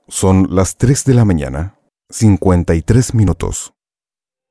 Son las 3 de la mañana, 53 minutos.